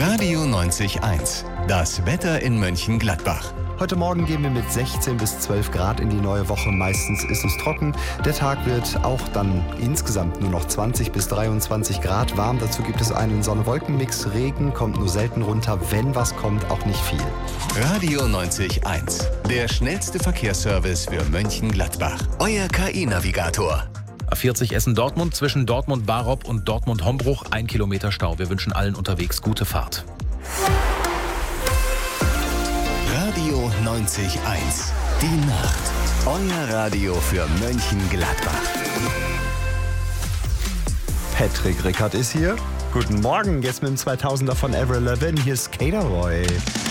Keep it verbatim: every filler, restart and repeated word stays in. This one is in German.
Radio neunzig eins. Das Wetter in Mönchengladbach. Heute Morgen gehen wir mit sechzehn bis zwölf Grad in die neue Woche. Meistens ist es trocken. Der Tag wird auch dann insgesamt nur noch zwanzig bis dreiundzwanzig Grad warm. Dazu gibt es einen Sonne-Wolken-Mix. Regen kommt nur selten runter. Wenn was kommt, auch nicht viel. Radio neunzig eins. Der schnellste Verkehrsservice für Mönchengladbach. Euer K I-Navigator. A vierzig Essen-Dortmund zwischen Dortmund-Barob und Dortmund-Hombruch. Ein Kilometer Stau. Wir wünschen allen unterwegs gute Fahrt. Radio neunzig eins. Die Nacht. Euer Radio für Mönchengladbach. Patrick Rickard ist hier. Guten Morgen, jetzt mit dem zweitausender von Avril Lavigne. Hier ist Skater Boy.